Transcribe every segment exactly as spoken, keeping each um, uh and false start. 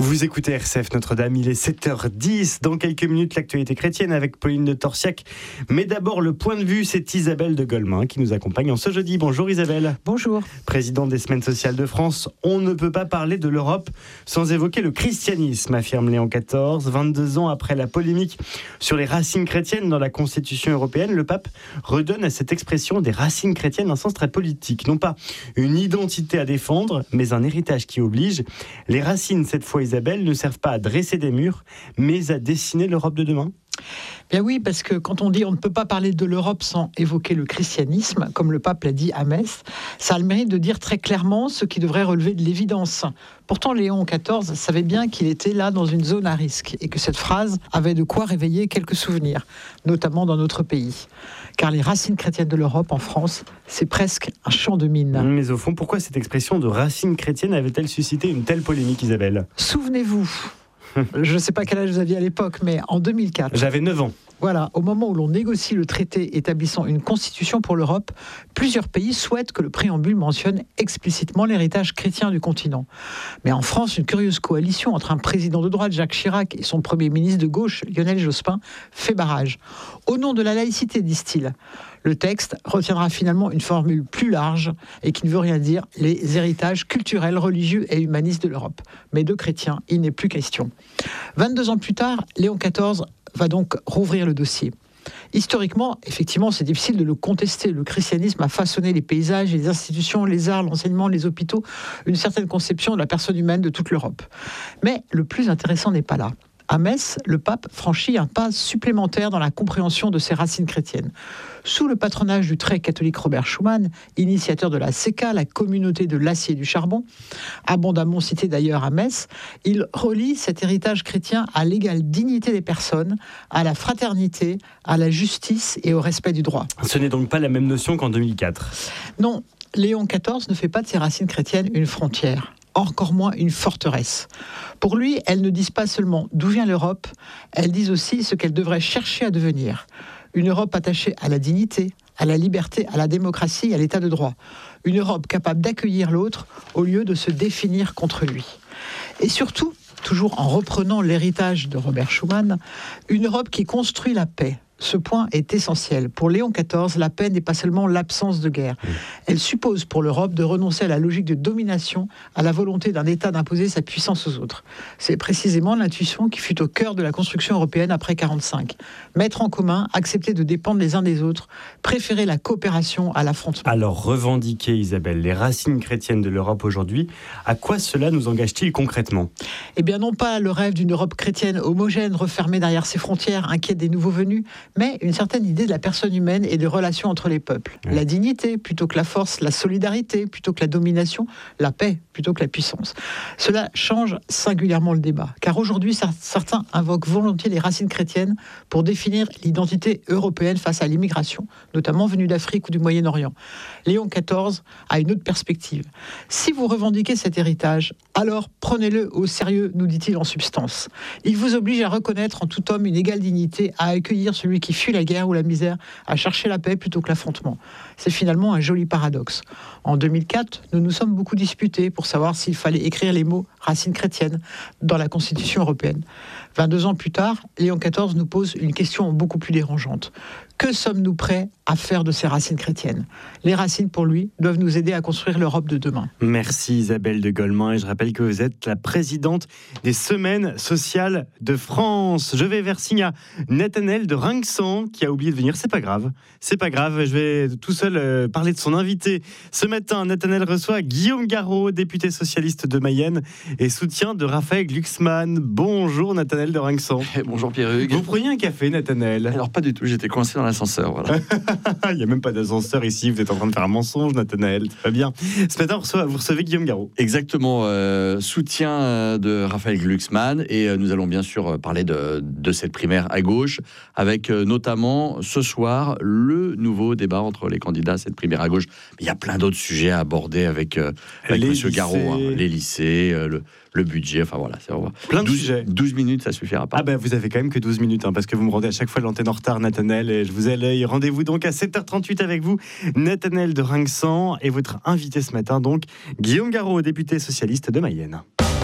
Vous écoutez R C F Notre-Dame, il est sept heures dix. Dans quelques minutes, l'actualité chrétienne avec Pauline de Torsiac. Mais d'abord, le point de vue, c'est Isabelle de Golemin qui nous accompagne en ce jeudi. Bonjour Isabelle. Bonjour. Présidente des Semaines sociales de France, on ne peut pas parler de l'Europe sans évoquer le christianisme, affirme Léon quatorze. vingt-deux ans après la polémique sur les racines chrétiennes dans la Constitution européenne, le pape redonne à cette expression des racines chrétiennes un sens très politique. Non pas une identité à défendre, mais un héritage qui oblige. Les racines, cette fois Isabelle, ne servent pas à dresser des murs, mais à dessiner l'Europe de demain. Bien oui, parce que quand on dit on ne peut pas parler de l'Europe sans évoquer le christianisme, comme le pape l'a dit à Metz, ça a le mérite de dire très clairement ce qui devrait relever de l'évidence. Pourtant, Léon quatorze savait bien qu'il était là dans une zone à risque et que cette phrase avait de quoi réveiller quelques souvenirs, notamment dans notre pays. Car les racines chrétiennes de l'Europe en France, c'est presque un champ de mine. Mais au fond, pourquoi cette expression de racines chrétiennes avait-elle suscité une telle polémique, Isabelle ? Souvenez-vous, je ne sais pas quel âge vous aviez à l'époque, mais en deux mille quatre... J'avais neuf ans. Voilà, au moment où l'on négocie le traité établissant une constitution pour l'Europe, plusieurs pays souhaitent que le préambule mentionne explicitement l'héritage chrétien du continent. Mais en France, une curieuse coalition entre un président de droite, Jacques Chirac, et son premier ministre de gauche, Lionel Jospin, fait barrage. Au nom de la laïcité, disent-ils. Le texte retiendra finalement une formule plus large et qui ne veut rien dire, les héritages culturels, religieux et humanistes de l'Europe. Mais de chrétiens, il n'est plus question. vingt-deux ans plus tard, Léon quatorze va donc rouvrir le dossier. Historiquement, effectivement, c'est difficile de le contester. Le christianisme a façonné les paysages, les institutions, les arts, l'enseignement, les hôpitaux, une certaine conception de la personne humaine de toute l'Europe. Mais le plus intéressant n'est pas là. À Metz, le pape franchit un pas supplémentaire dans la compréhension de ses racines chrétiennes. Sous le patronage du très catholique Robert Schuman, initiateur de la C E C A, la communauté de l'acier et du charbon, abondamment cité d'ailleurs à Metz, il relie cet héritage chrétien à l'égale dignité des personnes, à la fraternité, à la justice et au respect du droit. Ce n'est donc pas la même notion qu'en deux mille quatre. Non, Léon quatorze ne fait pas de ses racines chrétiennes une frontière. Encore moins une forteresse. Pour lui, elles ne disent pas seulement d'où vient l'Europe, elles disent aussi ce qu'elle devrait chercher à devenir. Une Europe attachée à la dignité, à la liberté, à la démocratie et à l'état de droit. Une Europe capable d'accueillir l'autre au lieu de se définir contre lui. Et surtout, toujours en reprenant l'héritage de Robert Schuman, une Europe qui construit la paix. Ce point est essentiel. Pour Léon quatorze, la paix n'est pas seulement l'absence de guerre. Elle suppose pour l'Europe de renoncer à la logique de domination, à la volonté d'un État d'imposer sa puissance aux autres. C'est précisément l'intuition qui fut au cœur de la construction européenne après quarante-cinq. Mettre en commun, accepter de dépendre les uns des autres, préférer la coopération à l'affrontement. Alors, revendiquer, Isabelle, les racines chrétiennes de l'Europe aujourd'hui, à quoi cela nous engage-t-il concrètement ? Eh bien, non pas le rêve d'une Europe chrétienne homogène, refermée derrière ses frontières, inquiète des nouveaux venus, mais une certaine idée de la personne humaine et des relations entre les peuples. Oui. La dignité plutôt que la force, la solidarité plutôt que la domination, la paix plutôt que la puissance. Cela change singulièrement le débat, car aujourd'hui, certains invoquent volontiers les racines chrétiennes pour définir l'identité européenne face à l'immigration, notamment venue d'Afrique ou du Moyen-Orient. Léon quatorze a une autre perspective. Si vous revendiquez cet héritage, alors prenez-le au sérieux, nous dit-il en substance. Il vous oblige à reconnaître en tout homme une égale dignité, à accueillir celui qui fuit la guerre ou la misère, à chercher la paix plutôt que l'affrontement. C'est finalement un joli paradoxe. En deux mille quatre, nous nous sommes beaucoup disputés pour savoir s'il fallait écrire les mots « racines chrétiennes » dans la Constitution européenne. vingt-deux ans plus tard, Léon quatorze nous pose une question beaucoup plus dérangeante. Que sommes-nous prêts à faire de ces racines chrétiennes ? Les racines, pour lui, doivent nous aider à construire l'Europe de demain. Merci Isabelle de Golemin, et je rappelle que vous êtes la présidente des Semaines sociales de France. Je vais vers Signa. Nathanaël de Rinxan, qui a oublié de venir, c'est pas grave. C'est pas grave, je vais tout seul euh, parler de son invité. Ce matin, Nathanaël reçoit Guillaume Garot, député socialiste de Mayenne et soutien de Raphaël Glucksmann. Bonjour Nathanaël de Rinxan. Bonjour Pierre-Hugues. Vous preniez un café, Nathanaël ? Alors pas du tout, j'étais coincé dans l'ascenseur. Voilà. Il n'y a même pas d'ascenseur ici, vous êtes en train de faire un mensonge, Nathanaël, tout va bien. Ce matin, vous recevez, vous recevez Guillaume Garot. Exactement, euh, soutien de Raphaël Glucksmann, et euh, nous allons bien sûr parler de, de cette primaire à gauche, avec euh, notamment ce soir le nouveau débat entre les candidats à cette primaire à gauche. Mais il y a plein d'autres sujets à aborder avec, euh, avec M. Garot, hein, les lycées, euh, le... le budget, enfin voilà, c'est plein de douze, sujets. douze minutes, ça suffira pas. Ah ben, vous avez quand même que douze minutes, hein, parce que vous me rendez à chaque fois l'antenne en retard, Nathanaël, et je vous ai à l'œil. Rendez-vous donc à sept heures trente-huit avec vous, Nathanaël de Rinxan, et votre invité ce matin, donc, Guillaume Garot, député socialiste de Mayenne.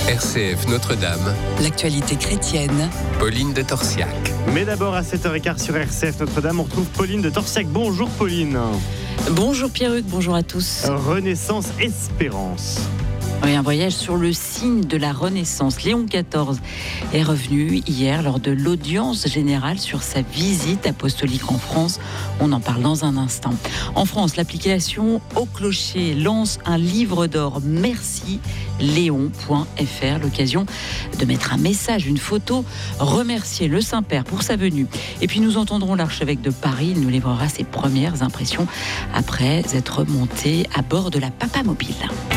R C F Notre-Dame, l'actualité chrétienne, Pauline de Torsiac. Mais d'abord, à sept heures quinze sur R C F Notre-Dame, on retrouve Pauline de Torsiac. Bonjour Pauline. Bonjour Pierruc, bonjour à tous. Renaissance Espérance. Oui, un voyage sur le signe de la Renaissance. Léon quatorze est revenu hier lors de l'audience générale sur sa visite apostolique en France. On en parle dans un instant. En France, l'application Au Clocher lance un livre d'or merci léon point f r, l'occasion de mettre un message, une photo, remercier le Saint-Père pour sa venue. Et puis nous entendrons l'archevêque de Paris, il nous livrera ses premières impressions après être monté à bord de la Papa Mobile.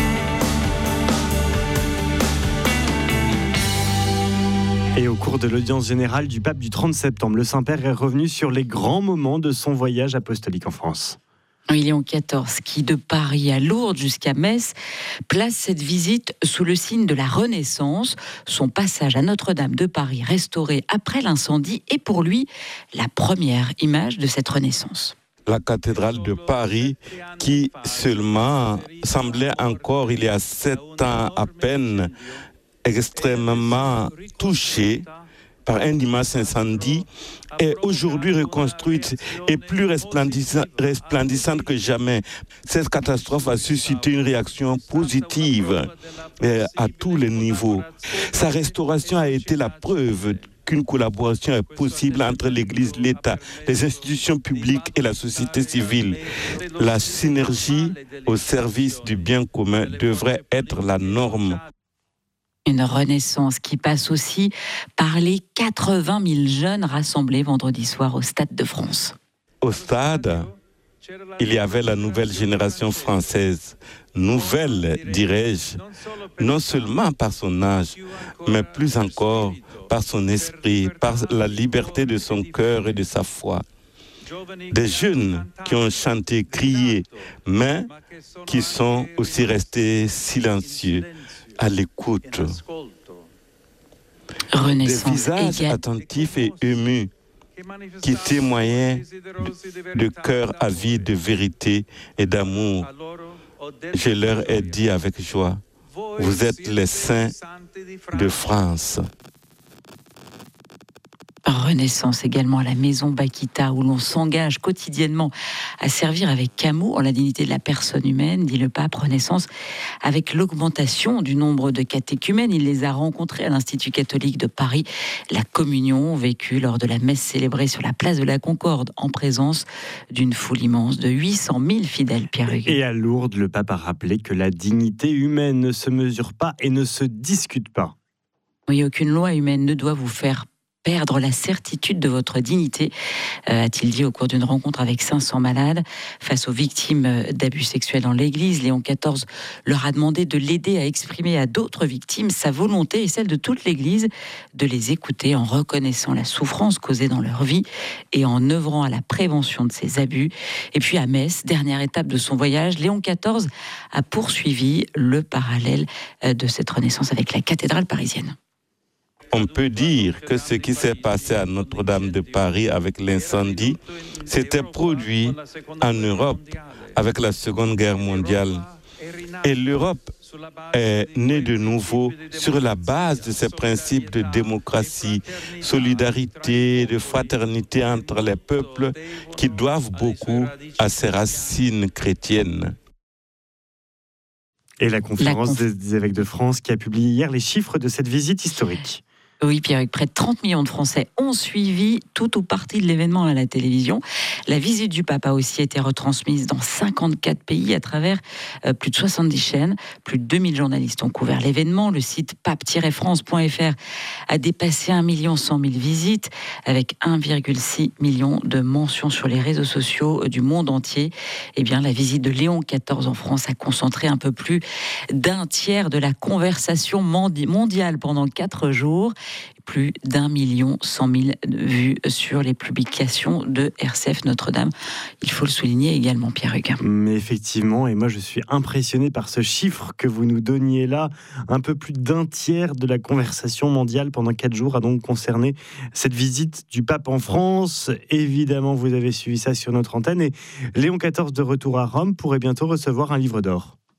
Et au cours de l'audience générale du pape du trente septembre, le Saint-Père est revenu sur les grands moments de son voyage apostolique en France. Léon quatorze, qui de Paris à Lourdes jusqu'à Metz, place cette visite sous le signe de la Renaissance. Son passage à Notre-Dame de Paris, restauré après l'incendie, est pour lui la première image de cette Renaissance. La cathédrale de Paris, qui seulement semblait encore il y a sept ans à peine, extrêmement touchée par un immense incendie, est aujourd'hui reconstruite et plus resplendissante que jamais. Cette catastrophe a suscité une réaction positive à tous les niveaux. Sa restauration a été la preuve qu'une collaboration est possible entre l'Église, l'État, les institutions publiques et la société civile. La synergie au service du bien commun devrait être la norme. Une renaissance qui passe aussi par les quatre-vingt mille jeunes rassemblés vendredi soir au Stade de France. Au stade, il y avait la nouvelle génération française. Nouvelle, dirais-je, non seulement par son âge, mais plus encore par son esprit, par la liberté de son cœur et de sa foi. Des jeunes qui ont chanté, crié, mais qui sont aussi restés silencieux, à l'écoute. Renaissance. Des visages égal... attentifs et émus qui témoignaient de cœur avide de vérité et d'amour. Je leur ai dit avec joie, vous êtes les saints de France. Renaissance également à la maison Bakita, où l'on s'engage quotidiennement à servir avec amour la dignité de la personne humaine, dit le pape. Renaissance avec l'augmentation du nombre de catéchumènes. Il les a rencontrés à l'Institut catholique de Paris. La communion vécue lors de la messe célébrée sur la place de la Concorde en présence d'une foule immense de huit cent mille fidèles. Pierre Hugues. Et à Lourdes, le pape a rappelé que la dignité humaine ne se mesure pas et ne se discute pas. Oui, aucune loi humaine ne doit vous faire perdre la certitude de votre dignité, euh, a-t-il dit au cours d'une rencontre avec cinq cents malades. Face aux victimes d'abus sexuels dans l'Église, Léon quatorze leur a demandé de l'aider à exprimer à d'autres victimes sa volonté et celle de toute l'Église de les écouter en reconnaissant la souffrance causée dans leur vie et en œuvrant à la prévention de ces abus. Et puis à Metz, dernière étape de son voyage, Léon quatorze a poursuivi le parallèle de cette renaissance avec la cathédrale parisienne. On peut dire que ce qui s'est passé à Notre-Dame de Paris avec l'incendie s'était produit en Europe avec la Seconde Guerre mondiale. Et l'Europe est née de nouveau sur la base de ces principes de démocratie, solidarité, de fraternité entre les peuples qui doivent beaucoup à ses racines chrétiennes. Et la conférence la conf... des évêques de France qui a publié hier les chiffres de cette visite historique. Oui, Pierre, près de trente millions de Français ont suivi tout ou partie de l'événement à la télévision. La visite du pape a aussi été retransmise dans cinquante-quatre pays à travers euh, plus de soixante-dix chaînes. Plus de deux mille journalistes ont couvert l'événement. Le site pape tiret france point f r a dépassé un million cent mille visites avec un virgule six million de mentions sur les réseaux sociaux du monde entier. Eh bien, la visite de Léon quatorze en France a concentré un peu plus d'un tiers de la conversation mondiale pendant quatre jours. Plus d'un million cent mille vues sur les publications de R C F Notre-Dame. Il faut le souligner également, Pierre Hugues. Mais effectivement, et moi je suis impressionné par ce chiffre que vous nous donniez là. Un peu plus d'un tiers de la conversation mondiale pendant quatre jours a donc concerné cette visite du pape en France. Évidemment, vous avez suivi ça sur notre antenne. Et Léon quatorze, de retour à Rome, pourrait bientôt recevoir un livre d'or.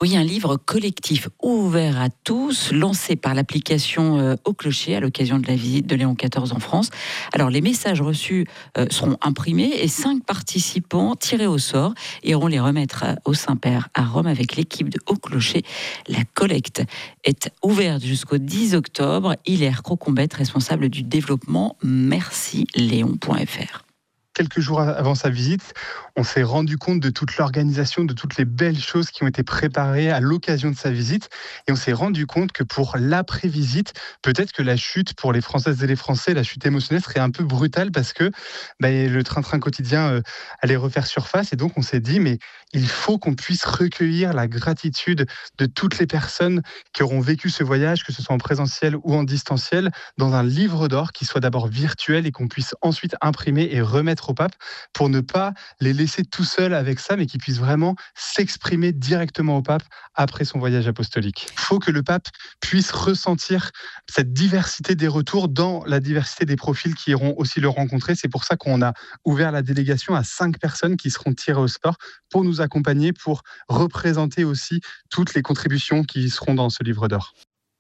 Oui, un livre collectif ouvert à tous, lancé par l'application euh, Au Clocher à l'occasion de la visite de Léon quatorze en France. Alors, les messages reçus euh, seront imprimés et cinq participants tirés au sort iront les remettre à, au Saint-Père à Rome avec l'équipe de Au Clocher. La collecte est ouverte jusqu'au dix octobre. Hilaire Crocombette, responsable du développement merci léon point f r. Quelques jours avant sa visite, on s'est rendu compte de toute l'organisation, de toutes les belles choses qui ont été préparées à l'occasion de sa visite. Et on s'est rendu compte que pour l'après-visite, peut-être que la chute pour les Françaises et les Français, la chute émotionnelle serait un peu brutale parce que bah, le train-train quotidien euh, allait refaire surface. Et donc on s'est dit, mais il faut qu'on puisse recueillir la gratitude de toutes les personnes qui auront vécu ce voyage, que ce soit en présentiel ou en distanciel, dans un livre d'or qui soit d'abord virtuel et qu'on puisse ensuite imprimer et remettre au pape pour ne pas les laisser tout seuls avec ça, mais qu'ils puissent vraiment s'exprimer directement au pape après son voyage apostolique. Il faut que le pape puisse ressentir cette diversité des retours dans la diversité des profils qui iront aussi le rencontrer. C'est pour ça qu'on a ouvert la délégation à cinq personnes qui seront tirées au sort pour nous accompagner, pour représenter aussi toutes les contributions qui seront dans ce livre d'or.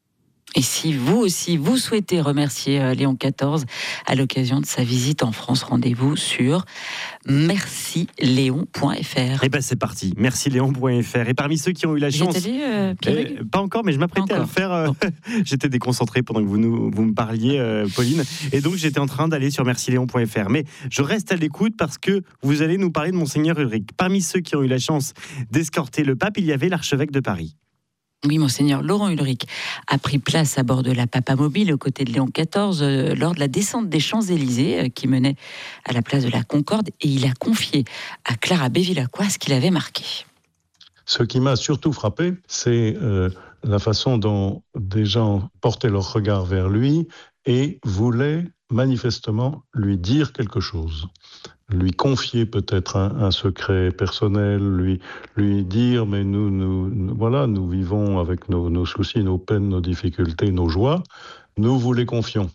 Et si vous aussi, vous souhaitez remercier Léon quatorze à l'occasion de sa visite en France, rendez-vous sur merci léon point f r. Et ben c'est parti, merci léon point f r. Et parmi ceux qui ont eu la chance... Allé, euh, euh, pas encore, mais je m'apprêtais à le faire. Euh, j'étais déconcentré pendant que vous, nous, vous me parliez, euh, Pauline. Et donc j'étais en train d'aller sur merci léon point f r. Mais je reste à l'écoute parce que vous allez nous parler de Monseigneur Ulrich. Parmi ceux qui ont eu la chance d'escorter le pape, il y avait l'archevêque de Paris. Oui, Monseigneur Laurent Ulrich a pris place à bord de la Papa Mobile aux côtés de Léon quatorze euh, lors de la descente des Champs-Élysées euh, qui menait à la place de la Concorde, et il a confié à Clara Bevilacqua ce qu'il avait marqué. Ce qui m'a surtout frappé, c'est euh, la façon dont des gens portaient leur regard vers lui et voulaient manifestement lui dire quelque chose. Lui confier peut-être un, un secret personnel, lui, lui dire, mais nous, nous, nous, voilà, nous vivons avec nos, nos soucis, nos peines, nos difficultés, nos joies, nous vous les confions.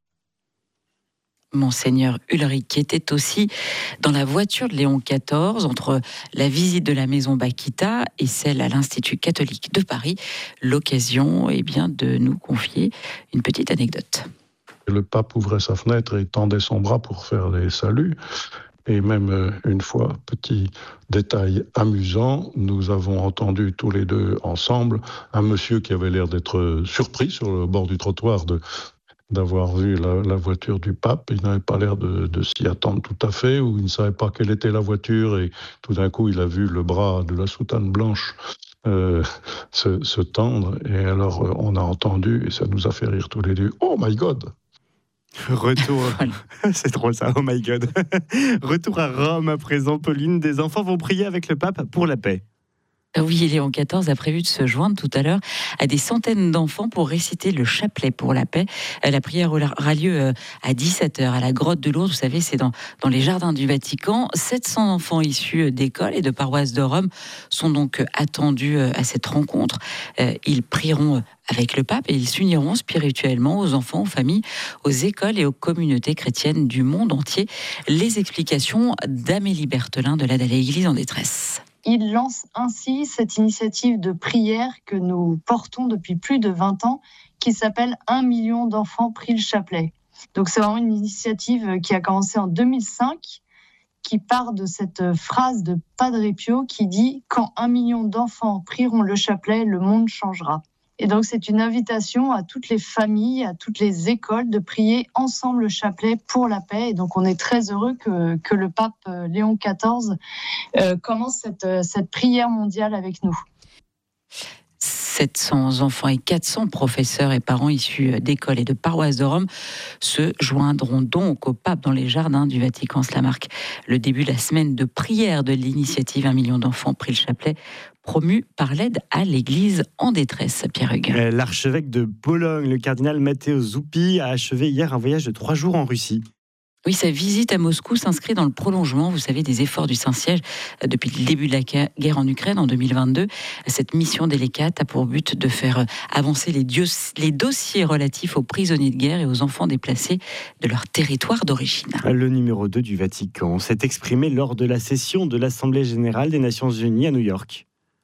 Monseigneur Ulrich, qui était aussi dans la voiture de Léon quatorze, entre la visite de la maison Bakita et celle à l'Institut catholique de Paris, l'occasion eh bien, de nous confier une petite anecdote. Le pape ouvrait sa fenêtre et tendait son bras pour faire les saluts. Et même une fois, petit détail amusant, nous avons entendu tous les deux ensemble un monsieur qui avait l'air d'être surpris sur le bord du trottoir de, d'avoir vu la, la voiture du pape. Il n'avait pas l'air de, de s'y attendre tout à fait, ou il ne savait pas quelle était la voiture, et tout d'un coup il a vu le bras de la soutane blanche euh, se, se tendre, et alors on a entendu, et ça nous a fait rire tous les deux. « Oh my God !» Retour, c'est drôle ça, oh my God. Retour à Rome à présent, Pauline. Des enfants vont prier avec le pape pour la paix. Oui, Léon quatorze a prévu de se joindre tout à l'heure à des centaines d'enfants pour réciter le chapelet pour la paix. La prière aura lieu à dix-sept heures à la grotte de Lourdes. Vous savez, c'est dans, dans les jardins du Vatican. sept cents enfants issus d'écoles et de paroisses de Rome sont donc attendus à cette rencontre. Ils prieront avec le pape et ils s'uniront spirituellement aux enfants, aux familles, aux écoles et aux communautés chrétiennes du monde entier. Les explications d'Amélie Berthelin de l'aide à l'Église en détresse. Il lance ainsi cette initiative de prière que nous portons depuis plus de vingt ans, qui s'appelle « Un million d'enfants prient le chapelet ». Donc c'est vraiment une initiative qui a commencé en deux mille cinq, qui part de cette phrase de Padre Pio qui dit « Quand un million d'enfants prieront le chapelet, le monde changera ». Et donc c'est une invitation à toutes les familles, à toutes les écoles de prier ensemble le chapelet pour la paix. Et donc on est très heureux que, que le pape Léon quatorze euh, commence cette, cette prière mondiale avec nous. sept cents enfants et quatre cents professeurs et parents issus d'écoles et de paroisses de Rome se joindront donc au pape dans les jardins du Vatican. Cela marque le début de la semaine de prière de l'initiative Un million d'enfants prient le chapelet, promu par l'aide à l'Église en détresse. Pierre Hugues. L'archevêque de Bologne, le cardinal Matteo Zuppi, a achevé hier un voyage de trois jours en Russie. Oui, sa visite à Moscou s'inscrit dans le prolongement, vous savez, des efforts du Saint-Siège depuis le début de la guerre en Ukraine en deux mille vingt-deux. Cette mission délicate a pour but de faire avancer les, dios, les dossiers relatifs aux prisonniers de guerre et aux enfants déplacés de leur territoire d'origine. Le numéro deux du Vatican s'est exprimé lors de la session de l'Assemblée générale des Nations unies à New York.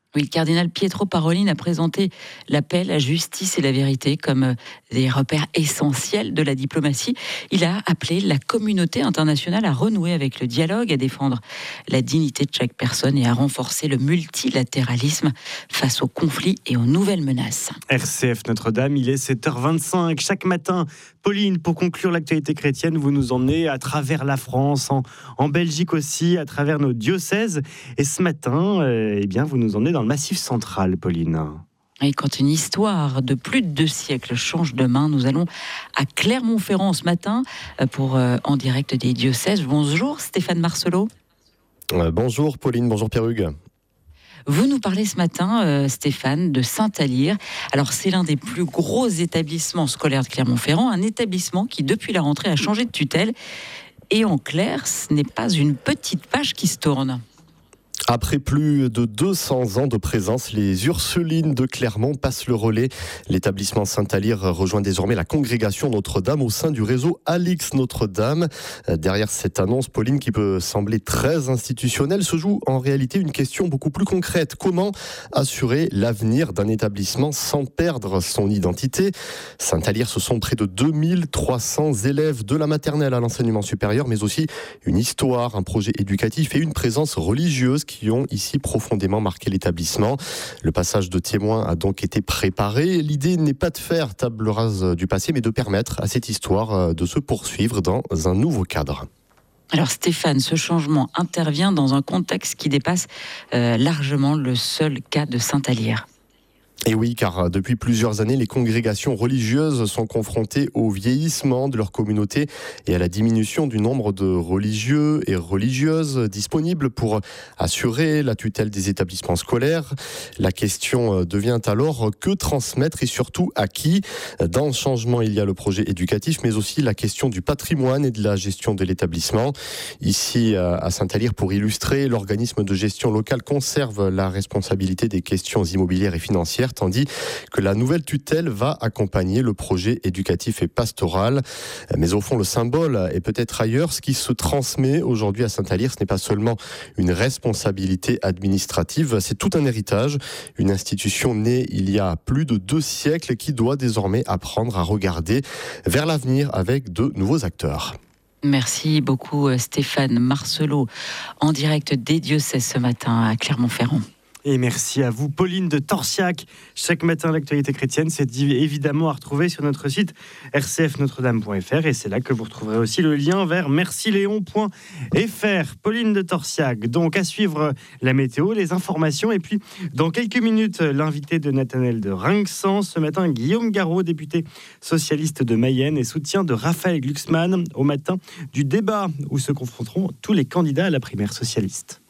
Oui, le cardinal Pietro Parolin a présenté la paix, la justice et la vérité comme des repères essentiels de la diplomatie. Il a appelé la communauté internationale à renouer avec le dialogue, à défendre la dignité de chaque personne et à renforcer le multilatéralisme face aux conflits et aux nouvelles menaces. R C F Notre-Dame, il est sept heures vingt-cinq. Chaque matin, Pauline, pour conclure l'actualité chrétienne, vous nous emmenez à travers la France, en, en Belgique aussi, à travers nos diocèses. Et ce matin, euh, eh bien, vous nous emmenez dans le Massif central, Pauline. Et quand une histoire de plus de deux siècles change de main, nous allons à Clermont-Ferrand ce matin pour euh, En direct des diocèses. Bonjour Stéphane Marcelot. Euh, bonjour Pauline, bonjour Pierre Hugues. Vous nous parlez ce matin, euh, Stéphane, de Saint-Alyre. Alors, c'est l'un des plus gros établissements scolaires de Clermont-Ferrand, un établissement qui, depuis la rentrée, a changé de tutelle. Et en clair, ce n'est pas une petite page qui se tourne. Après plus de deux cents ans de présence, les Ursulines de Clermont passent le relais. L'établissement Saint-Alyre rejoint désormais la congrégation Notre-Dame au sein du réseau Alix Notre-Dame. Derrière cette annonce, Pauline, qui peut sembler très institutionnelle, se joue en réalité une question beaucoup plus concrète. Comment assurer l'avenir d'un établissement sans perdre son identité ? Saint-Alyre, ce sont près de deux mille trois cents élèves de la maternelle à l'enseignement supérieur, mais aussi une histoire, un projet éducatif et une présence religieuse qui ont ici profondément marqué l'établissement. Le passage de témoins a donc été préparé. L'idée n'est pas de faire table rase du passé, mais de permettre à cette histoire de se poursuivre dans un nouveau cadre. Alors Stéphane, ce changement intervient dans un contexte qui dépasse euh, largement le seul cas de Saint-Alyre. Et oui, car depuis plusieurs années, les congrégations religieuses sont confrontées au vieillissement de leur communauté et à la diminution du nombre de religieux et religieuses disponibles pour assurer la tutelle des établissements scolaires. La question devient alors que transmettre et surtout à qui ? Dans le changement, il y a le projet éducatif, mais aussi la question du patrimoine et de la gestion de l'établissement. Ici, à Saint-Alyre, pour illustrer, l'organisme de gestion locale conserve la responsabilité des questions immobilières et financières, tandis que la nouvelle tutelle va accompagner le projet éducatif et pastoral. Mais au fond, le symbole est peut-être ailleurs. Ce qui se transmet aujourd'hui à Saint-Alyre, ce n'est pas seulement une responsabilité administrative, c'est tout un héritage. Une institution née il y a plus de deux siècles qui doit désormais apprendre à regarder vers l'avenir avec de nouveaux acteurs. Merci beaucoup Stéphane Marcelot, en direct des diocèses ce matin à Clermont-Ferrand. Et merci à vous, Pauline de Torsiac. Chaque matin, l'actualité chrétienne, c'est évidemment à retrouver sur notre site r c f notre dame point f r. Et c'est là que vous retrouverez aussi le lien vers merci léon point f r. Pauline de Torsiac. Donc, à suivre la météo, les informations. Et puis, dans quelques minutes, l'invité de Nathanaël de Rinxan. Ce matin, Guillaume Garot, député socialiste de Mayenne et soutien de Raphaël Glucksmann au matin du débat où se confronteront tous les candidats à la primaire socialiste.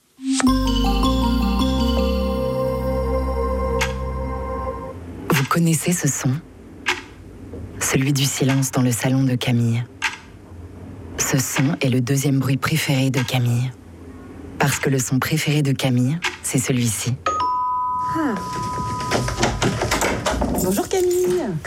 Vous connaissez ce son ? Celui du silence dans le salon de Camille. Ce son est le deuxième bruit préféré de Camille. Parce que le son préféré de Camille, c'est celui-ci. Ah. Bonjour Camille, comment ça va aujourd'hui ?